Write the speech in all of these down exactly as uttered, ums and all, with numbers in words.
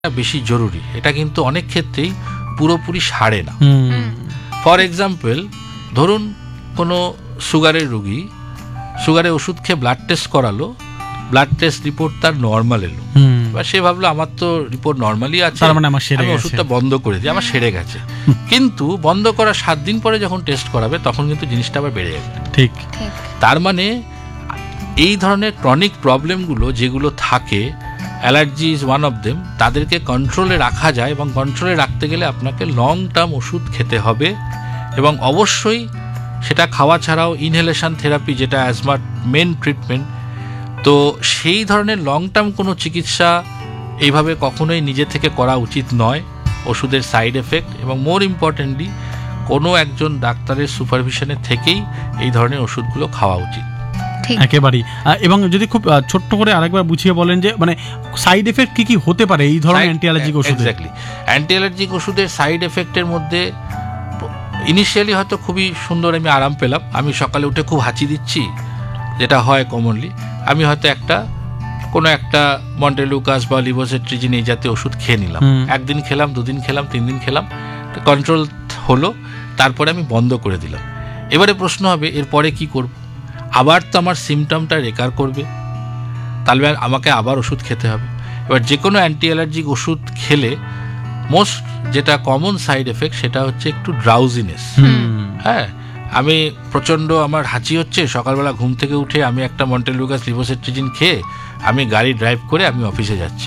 বেশি জরুরি, এটা কিন্তু অনেক ক্ষেত্রেই পুরোপুরি সারে না। ফর এক্সাম্পল, ধরুন কোনো সুগারের রুগী সুগারের ওষুধ খেয়ে ব্লাড টেস্ট করালো, ব্লাড টেস্ট রিপোর্ট তার নর্মাল এলো, বা সে ভাবলো আমার তো রিপোর্ট নর্মালি আছে, আমি ওষুধটা বন্ধ করে দিই, আমার সেরে গেছে। কিন্তু বন্ধ করার সাত দিন পরে যখন টেস্ট করাবে তখন কিন্তু জিনিসটা আবার বেড়ে যাবে। ঠিক, তার মানে এই ধরনের ক্রনিক প্রবলেমগুলো যেগুলো থাকে, allergy is one of them, তাদেরকে কন্ট্রোলে রাখা যায়, এবং কন্ট্রোলে রাখতে গেলে আপনাকে লং টার্ম ওষুধ খেতে হবে, এবং অবশ্যই সেটা খাওয়া ছাড়াও ইনহেলেশন থেরাপি, যেটা অ্যাজমার মেন ট্রিটমেন্ট, তো সেই ধরনের লং টার্ম কোনো চিকিৎসা এইভাবে কখনোই নিজে থেকে করা উচিত নয়। ওষুধের সাইড এফেক্ট এবং মোর ইম্পর্টেন্টলি কোনো একজন ডাক্তারের সুপারভিশনে থেকেই এই ধরনের ওষুধগুলো খাওয়া উচিত একেবারেই। এবং যদি খুব ছোট্ট করে আরেকবার বুঝিয়ে বলেন যে মানে সাইড এফেক্ট কি কি হতে পারে এই ধরনের অ্যান্টি অ্যালার্জিক ওষুধ? এক্স্যাক্টলি, অ্যান্টি অ্যালার্জিক ওষুধের সাইড এফেক্টের মধ্যে ইনিশিয়ালি হয়তো খুবই সুন্দর, আমি আরাম পেলাম, আমি সকালে উঠে খুব হাঁচি দিচ্ছি, যেটা হয় কমনলি, আমি হয়তো একটা কোনো একটা মন্টেলুকাস বা লিভোসেট্রিজিন এই জাতীয় ওষুধ খেয়ে নিলাম, একদিন খেলাম, দুদিন খেলাম, তিন দিন খেলাম, কন্ট্রোল হলো, তারপরে আমি বন্ধ করে দিলাম। এবারে প্রশ্ন হবে এরপরে কি করব? আবার তো আমার সিমটমটা রেকার করবে, তাহলে আমাকে আবার ওষুধ খেতে হবে। এবার যে কোনো অ্যান্টি অ্যালার্জিক ওষুধ খেলে মোস্ট যেটা কমন সাইড এফেক্ট সেটা হচ্ছে একটু ড্রাউজিনেস। হ্যাঁ, আমি প্রচণ্ড আমার হাঁচি হচ্ছে, সকালবেলা ঘুম থেকে উঠে আমি একটা মন্টেলুকাস লিভোসেট্রিজিন খেয়ে আমি গাড়ি ড্রাইভ করে আমি অফিসে যাচ্ছি।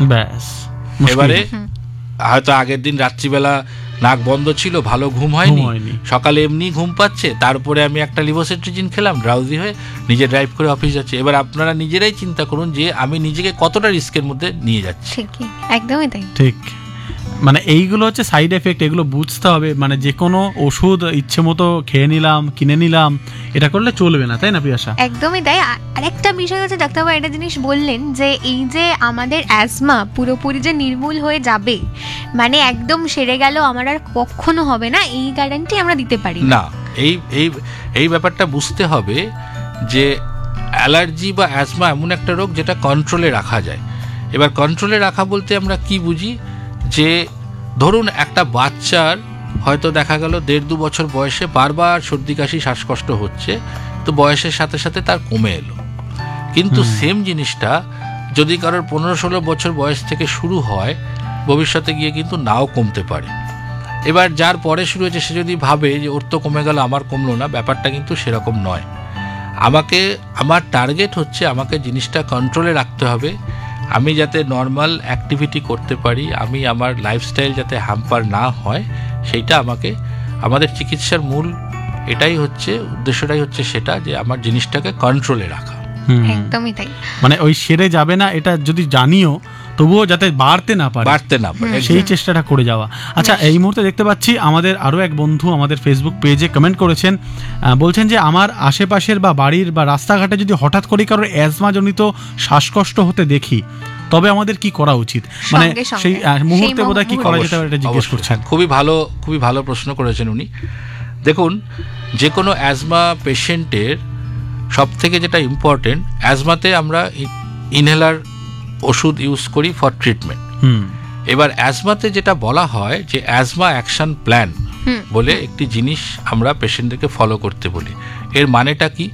এবারে হয়তো আগের দিন রাত্রিবেলা নাক বন্ধ ছিল, ভালো ঘুম হয়নি, সকালে এমনি ঘুম পাচ্ছে, তারপরে আমি একটা লিভোসেট্রিজিন খেলাম, ড্রাউজি হয়ে নিজে ড্রাইভ করে অফিস যাচ্ছে। এবার আপনারা নিজেরাই চিন্তা করুন যে আমি নিজেকে কতটা রিস্কের মধ্যে নিয়ে যাচ্ছি। একদমই তাই। ঠিক, মানে এইগুলো হচ্ছে সাইড এফেক্ট, এগুলো বুঝতে হবে। মানে যে কোনো ওষুধ ইচ্ছে মতো খেয়ে নিলাম, কিনে নিলাম, এটা করলে চলবে না, তাই না প্রিয়াশা? একদমই তাই। আরেকটা বিষয় হচ্ছে ডাক্তারবাবু একটা জিনিস বললেন যে এই যে আমাদের অ্যাজমা পুরোপুরি যে নির্মূল হয়ে যাবে, মানে একদম সেরে গেল, আমার আর কখনো হবে না, এই গ্যারান্টি আমরা দিতে পারি না। এই এই এই ব্যাপারটা বুঝতে হবে যে অ্যালার্জি বা অ্যাজমা এমন একটা রোগ যেটা কন্ট্রোলে রাখা যায়। এবার কন্ট্রোলে রাখা বলতে আমরা কি বুঝি, যে ধরুন একটা বাচ্চার হয়তো দেখা গেল দেড় দু বছর বয়সে বারবার সর্দি কাশি শ্বাসকষ্ট হচ্ছে, তো বয়সের সাথে সাথে তার কমে এলো, কিন্তু সেম জিনিসটা যদি কারোর পনেরো ষোলো বছর বয়স থেকে শুরু হয়, ভবিষ্যতে গিয়ে কিন্তু নাও কমতে পারে। এবার যার পরে শুরু হয়েছে সে যদি ভাবে যে ওর তো কমে গেল, আমার কমলো না, ব্যাপারটা কিন্তু সেরকম নয়। আমাকে আমার টার্গেট হচ্ছে আমাকে জিনিসটা কন্ট্রোলে রাখতে হবে, আমি যাতে নর্মাল অ্যাক্টিভিটি করতে পারি, আমি আমার লাইফস্টাইল যাতে হ্যাম্পার না হয়, সেইটা আমাকে, আমাদের চিকিৎসার মূল এটাই হচ্ছে, উদ্দেশ্যটাই হচ্ছে সেটা, যে আমার জিনিসটাকে কন্ট্রোলে রাখা। একদমই তাই। মানে ওই সেরে যাবে না এটা যদি জানিও, তবুও যাতে বাড়তে না পারে, বাড়তে না পারে সেই চেষ্টাটা করে যাওয়া। আচ্ছা, এই মুহূর্তে দেখতে পাচ্ছি আমাদের আরও এক বন্ধু আমাদের ফেসবুক পেজে কমেন্ট করেছেন, বলছেন যে আমার আশেপাশের বা বাড়ির বা রাস্তাঘাটে যদি হঠাৎ করে কারোর অ্যাজমাজনিত শ্বাসকষ্ট হতে দেখি, তবে আমাদের কি করা উচিত? মানে সেই মুহূর্তে বোধহয় কি করা যেতে পারে এটা জিজ্ঞেস করছেন। খুবই ভালো খুবই ভালো প্রশ্ন করেছেন উনি। দেখুন, যে কোনো অ্যাজমা পেশেন্টের সব থেকে যেটা ইম্পর্টেন্ট, অ্যাজমাতে আমরা ইনহেলার ওষুধ ইউজ করি ফর ট্রিটমেন্ট। এবার অ্যাজমাতে যেটা বলা হয় যে অ্যাজমা অ্যাকশন প্ল্যান বলে একটি জিনিস আমরা পেশেন্টদেরকে ফলো করতে বলি। এর মানেটা কি?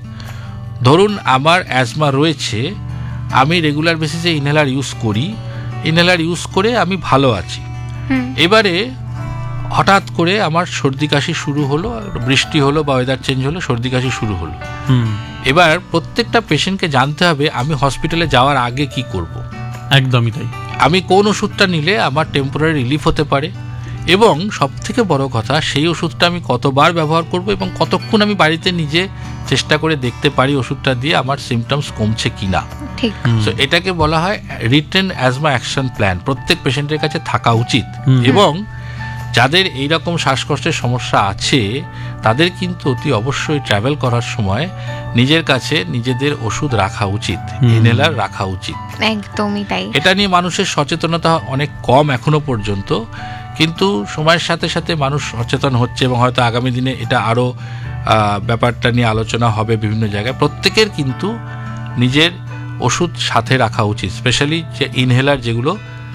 ধরুন আমার অ্যাজমা রয়েছে, আমি রেগুলার বেসিসে ইনহেলার ইউজ করি, ইনহেলার ইউজ করে আমি ভালো আছি, এবারে হঠাৎ করে আমার সর্দি কাশি শুরু হলো, বৃষ্টি হলো বা ওয়েদার চেঞ্জ হলো, সর্দি কাশি শুরু হলো। এবার প্রত্যেকটা পেশেন্টকে জানতে হবে আমি হসপিটালে যাওয়ার আগে কি করব। একদমই তাই। আমি কোন ওষুধটা নিলে আমার টেম্পোরারি রিলিফ হতে পারে, এবং সব থেকে বড় কথা সেই ওষুধটা আমি কতবার ব্যবহার করব এবং কতক্ষণ আমি বাড়িতে নিজে চেষ্টা করে দেখতে পারি ওষুধটা দিয়ে আমার সিমটমস কমছে কিনা। ঠিক। সো এটাকে বলা হয় রিটেন অ্যাজমা অ্যাকশন প্ল্যান, প্রত্যেক পেশেন্টের কাছে থাকা উচিত। এবং যাদের এইরকম শ্বাসকষ্টের সমস্যা আছে তাদের কিন্তু অতি অবশ্যই ট্রাভেল করার সময় নিজের কাছে নিজেদের ওষুধ রাখা উচিত, ইনহেলার রাখা উচিত। একদমই তাই। এটা নিয়ে মানুষের সচেতনতা অনেক কম এখনো পর্যন্ত, কিন্তু সময়ের সাথে সাথে মানুষ সচেতন হচ্ছে এবং হয়তো আগামী দিনে এটা আরও ব্যাপারটা নিয়ে আলোচনা হবে বিভিন্ন জায়গায়। প্রত্যেকের কিন্তু নিজের ওষুধ সাথে রাখা উচিত, স্পেশালি যে ইনহেলার যেগুলো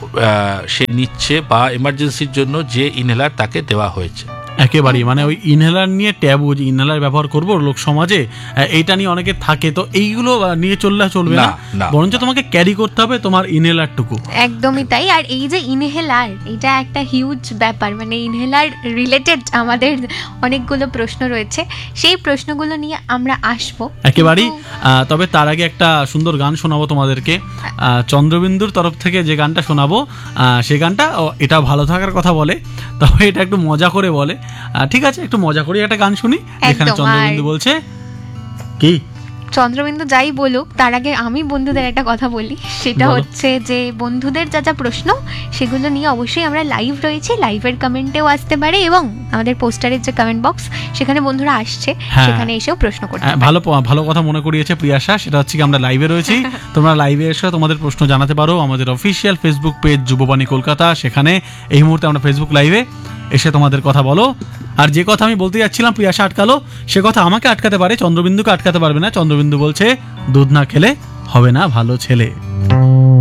আহ, সে নিচ্ছে বা এমার্জেন্সির জন্য যে ইনহেলার তাকে দেওয়া হয়েছে। একেবারেই মানে ওই ইনহেলার নিয়ে ট্যাবু যে ইনহেলার ব্যবহার করবো লোক সমাজে, আহ, এইটা নিয়ে অনেকে থাকে, তো এইগুলো আহ, নিয়ে চললে চলবে না, না, না। বরঞ্চ তোমাকে ক্যারি করতে হবে তোমার ইনহেলারটুকু। একদমই তাই। আর এই যে ইনহেলার, এটা একটা হিউজ ব্যাপার, মানে ইনহেলার রিলেটেড আমাদের অনেকগুলো প্রশ্ন রয়েছে, সেই প্রশ্নগুলো নিয়ে আমরা আসবো একেবারেই। কিন্তু- আহ, তবে তার আগে একটা সুন্দর গান শোনাবো তোমাদেরকে, আহ, চন্দ্রবিন্দুর তরফ থেকে যে গানটা শোনাবো, আহ, সেই গানটা ও, এটা ভালো থাকার কথা বলে, তবে এটা একটু মজা করে বলে। আহ, ঠিক আছে, একটু মজা করে একটা গান শুনি যেখানে একদম, চন্দ্রবিন্দু আর- বলছে কি। চন্দ্রবিন্দু যাই বলুক, তার আগে আমি বন্ধুদের একটা কথা বলি, সেটা বলো। হচ্ছে যে বন্ধুদের যা যা প্রশ্ন সেগুলো নিয়ে অবশ্যই আমরা লাইভ রয়েছি, লাইভের কমেন্টেও আসতে পারে এবং আমাদের পোস্টারের যে কমেন্ট বক্স সেখানে বন্ধুরা আসছে, হ্যাঁ। সেখানে এসেও প্রশ্ন করতে হ্যাঁ, পারে। ভালো প- ভালো কথা মনে করিয়েছে প্রিয়াশা, সেটা হচ্ছে কি আমরা লাইভে রয়েছি, তোমরা লাইভে এসে তোমাদের প্রশ্ন জানাতে পারো আমাদের অফিসিয়াল ফেসবুক পেজ যুববাণী কলকাতা, সেখানে এই মুহূর্তে আমরা ফেসবুক লাইভে এসে তোমাদের কথা বলো। আর যে কথা আমি বলতে যাচ্ছিলাম প্রিয়াশা আটকালো, সে কথা আমাকে আটকাতে পারে, চন্দ্রবিন্দুকে আটকাতে পারবে না। চন্দ্রবিন্দু বলছে দুধ না খেলে হবে না ভালো ছেলে।